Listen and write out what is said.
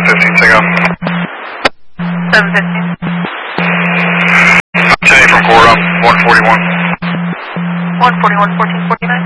715, take off. 715. Jenny from Core, 141. 141, 1449.